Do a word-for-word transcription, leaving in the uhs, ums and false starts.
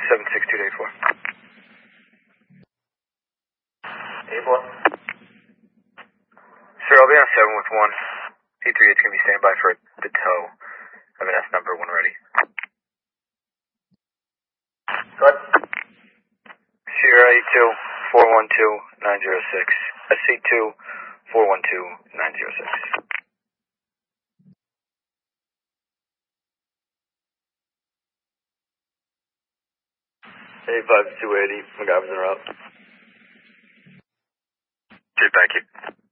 seven six two eight four. eight four. Sir, I'll be on seven with one. C three eight is going to be standing by for the tow. M and S number one ready. Good. Sierra eight two four one two nine zero six. S C two four one two nine zero six. eight five two eighty, MacGyver's en route. Good, thank you.